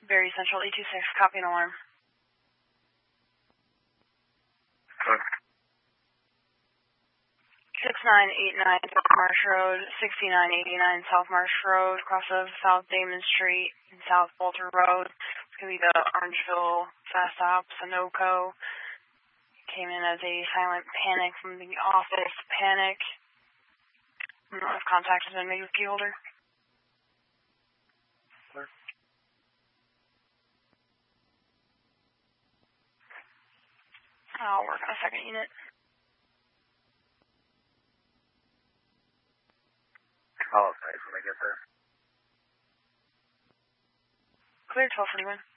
Berry Central 826, copy and alarm. Good. 6989 South Marsh Road, 6989 South Marsh Road, cross of South Damon Street and South Bolter Road. It's going to be the Orangeville Fast Stop, Sunoco. Came in as a silent panic from the office. Panic. I don't know if contact has been made with key holder. Clear. I'll work on a second unit. I'll update when I get there. Clear 1241.